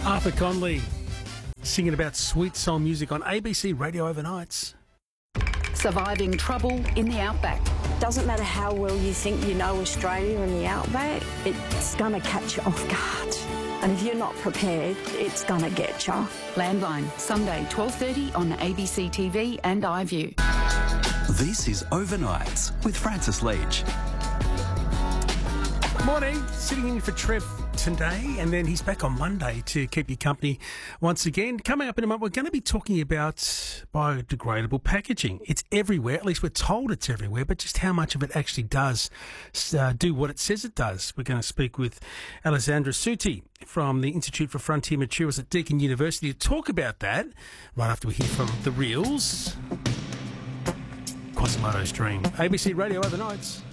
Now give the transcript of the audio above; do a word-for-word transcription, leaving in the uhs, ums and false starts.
Arthur Conley singing about sweet soul music on A B C Radio Overnights. Surviving trouble in the outback. Doesn't matter how well you think you know Australia and the outback, it's going to catch you off guard. And if you're not prepared, it's going to get you. Landline, Sunday, twelve thirty on A B C T V and iView. This is Overnights with Francis Leach. Morning, sitting in for Trev today, and then he's back on Monday to keep you company once again. Coming up in a moment, we're going to be talking about biodegradable packaging. It's everywhere, at least we're told it's everywhere, but just how much of it actually does uh, do what it says it does. We're going to speak with Alessandra Suti from the Institute for Frontier Materials at Deakin University to talk about that right after we hear from The Reals. Quasimodo's Dream. A B C Radio Overnights.